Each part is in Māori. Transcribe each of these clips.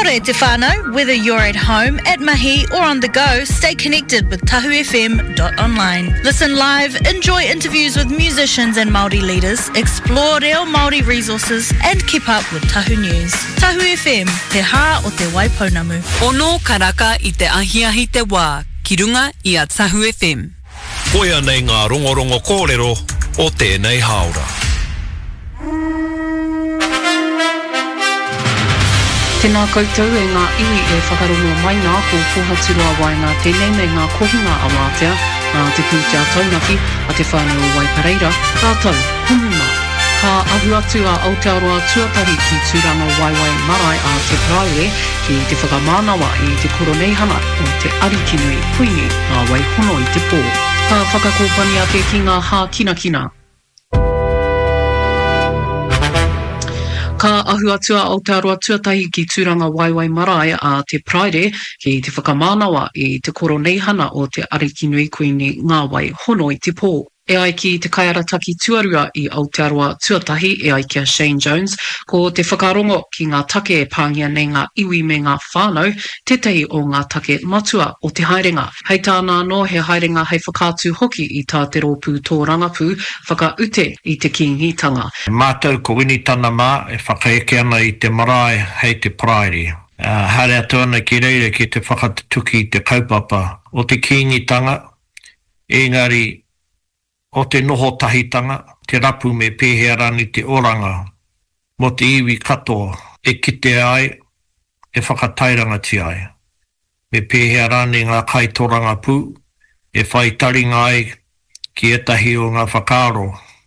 Kia ora te whānau, whether you're at home, at mahi or on the go, stay connected with tahufm.online. Listen live, enjoy interviews with musicians and Māori leaders, explore reo Māori resources and keep up with Tahu News. Tahu FM, te hā o te Waipounamu. Ono karaka I te ahiahi te wā, ki runga I a Tahu FM. Koia nei ngā rongorongo kōrero o tēnei haora. Tēnā koutou e ngā iwi e whakarongo mai ngā ko Pohaturua Wainga tēnei me ngā kohinga a wātea, ngā te pūtea taunaki a te whānau Waipareira, tātou, humuma, ka ahu atu a Aotearoa tuatahi ki tūranga Waiwai Marae a te praere ki te whakamānawa I te koroneihana o te arikinui puini ngā waihono I te pō. Ka whakakōpani ake ki ngā hā kinakina. Ka ahu atua Aotearoa tuatahi ki tūranga Waiwai Marae a te praere ki te whakamānawa I te koroneihana o te arikinui kuini ngā wai hono I te pō. E ai ki te kaiarataki tuarua I Aotearoa tuatahi e ai kia Shane Jones, ko te whakarongo ki ngā take e pāngia nei ngā iwi me ngā whānau, tetahi o ngā take matua o te haerenga. Hei tāna anō he haerenga hei whakātu hoki I tā te rōpū tō rangapū, whakaute I te kingitanga. Mātou ko winitana mā e whakaeke ana I te marae hei te praere. Hare atu ana ki reire ki te whakatuki te kaupapa o te kingitanga, engari o te noho tahitanga, te rapu me pēhearani te oranga, mo te iwi katoa, e kite ai, e whakatairanga ti ai. Me pēhearani ngā kaitoranga pū, e whai taringa ai ki etahi o ngā whakaro,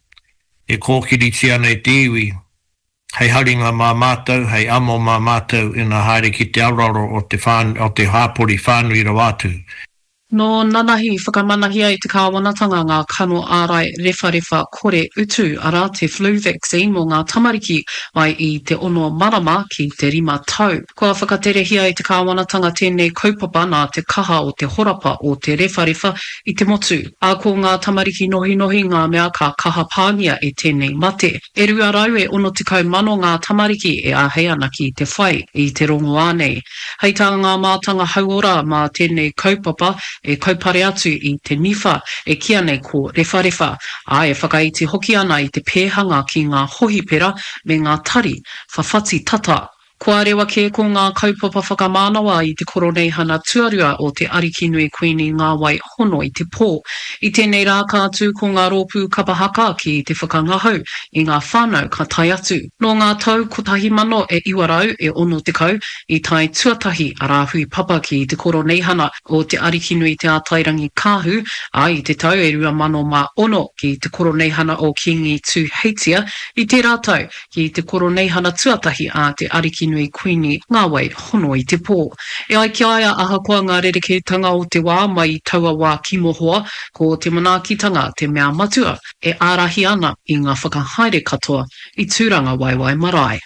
e kōkiri ti ana I te iwi, hei haringa mā mātou, hei amo mā mātou ina haere ki te auraro o te hāpori whānui rawatu. No nanahi whakamanahia I te kāwanatanga ngā kano ārai rewharewa kore utu ara te flu vaccine mo ngā tamariki mai I te ono marama ki te 5 tau. Kua whakaterehia I te kāwanatanga tēnei kaupapa nā te kaha o te horapa o te rewharewa I te motu. A ko ngā tamariki nohi ngā mea ka kaha pāngia e tēnei mate. E rua rau e ono te kaumano ngā tamariki e ahei ana ki te whai I te rongo ānei. Hei tā ngā mātanga hauora mā tēnei kaupapa e kaupare atu I te niwha e kia nei ko rewharewa, a e whakaiti hoki ana I te pēhanga ki ngā hohipera me ngā tari, whawhati tata. Kua rewa ke ko ngā kaupapa whakamānawa I te koroneihana tuarua o te arikinui kuini ngā wai hono I te pō. I tēnei rā kātu ko ngā rōpū kapahaka ki te whakangahau I ngā whānau ka tai atu. No ngā tau kotahi mano e iwarau e ono te kau I tai tuatahi a rāhui papa ki te koroneihana o te arikinui te ātairangi kāhu, a I te tau e 2001 ki te koroneihana o Kingi Tū Heitia, I te rātau ki te koroneihana tuatahi a te arikinui Nui kuini ngā wai hono I te pō. E ai ki aia ahakoa ngā rerekētanga o te wā mai taua wā kimohoa ko te manaakitanga te mea matua e ārahi ana I ngā whakahaere katoa I tūranga Waiwai Marae.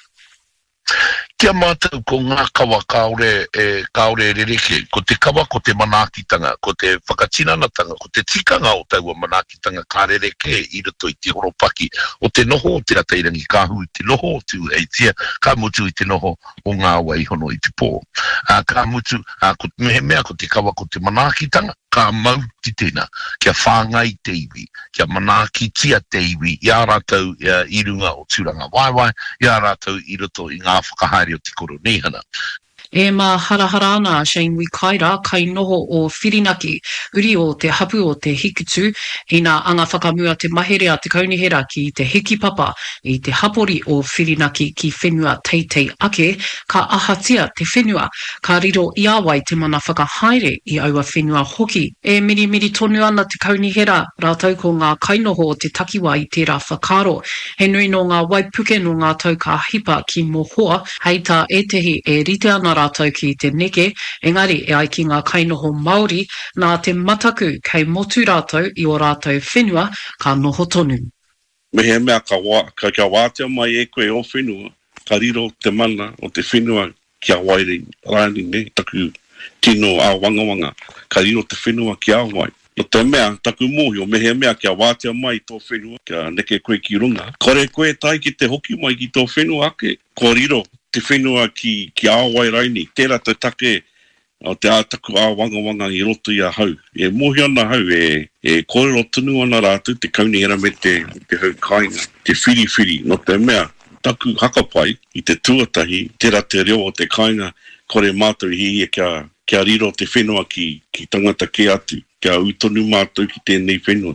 Kia mātou ko ngā kawa kaore rereke, ko te kawa ko te manaakitanga, ko te whakatinanatanga, ko te tikanga o taua manaakitanga ka rereke I roto I te horopaki, o te noho o te ratairangi kāhu, te noho o tū heitia, ka mutu I te noho o ngā wai hono I te pō. Ka mutu, ko mehe mea ko te kawa ko te manaakitanga, ka mauti tēnā, kia whāngai te iwi, kia manaaki tia te iwi, ia rātou I runga o tūranga waiwai, ia rātou I roto I ngā whakahaere o te koroneihana. E mā harahara ana Shane Wikaira kai noho o Whirinaki, uri o te hapu o te hikutu, I nā anga whakamua te mahere a te kaunihera ki te hiki papa I te hapori o Whirinaki ki whenua teitei ake, ka ahatia te whenua, ka riro I awai te mana whakahaere I aua whenua hoki. E mirimiri tonu ana te kaunihera, rātau ko ngā kainoho o te takiwa I tērā whakaro, he nui no ngā waipuke no ngā tau ka hipa ki mohoa, hei tā etehi e rite ana rātau ki te neke, engari e ai ki ngā kainoho Māori, nā te mataku kei motu rātau I o rātau whenua ka noho tonu. Mehea mea ka wātea mai e koe o whenua, ka riro te mana o te whenua kia waere rāni ne, taku tino a wangawanga, ka riro te whenua kia wai. No te mea, taku mōhi o mehea mea kia wātea mai tō whenua, kia neke koe ki runga. Kore koe tai ki te hoki mai ki tō whenua ake, ko riro te whenua ki awai raini, tērā te take o te ātaku a wanga I roto I a hau. E mohi ana hau, e kōrero tunu ana rātu, te kauni era me te hau kāinga, te whiri, no te mea, taku hakapai I te tuatahi, tērā te reo o te kāinga, kore mātou hi kia riro te whenua ki tangata ke atu, kia utonu mātou ki tēnei whenua.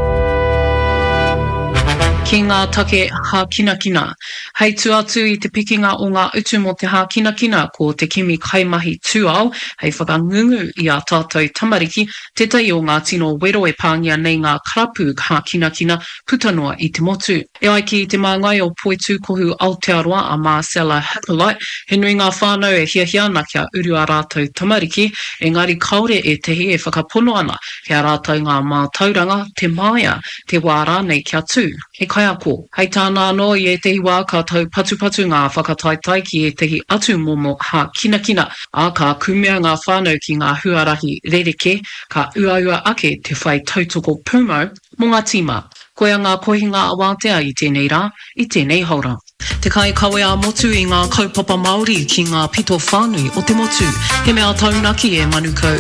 Ki ngā take hā kina. Hei tu atu I te pikinga o ngā utu mo te hā kina ko te kimi kaimahi tūao, hei whakangungu I a tātou tamariki, tetai o ngā tino wero e pāngia nei ngā karapu hā kina putanoa I te motu. E ai ki te māngai o Poitu kohu Aotearoa a Marcella Hippolyte, he nui ngā whānau e hiahiana kia uru a rātou tamariki, engari kaore e tehi e whakapono ana, kia rātou ngā mātauranga, te māia, te wārā nei kia tū. He kai ako, hei tāna anō I e tehi wā ka tau patu ngā whakataitai ki e tehi atu momo hā kina, a ka kumea ngā whānau ki ngā huarahi rereke, ka ua ake te whai tautoko pumo mo ngā tīma. Koia ngā kohinga awatea I tēnei rā, I tēnei haura. Te kai kawe a motu I ngā kaupapa Māori ki ngā pito whānui o te motu. He mea taunaki e manuko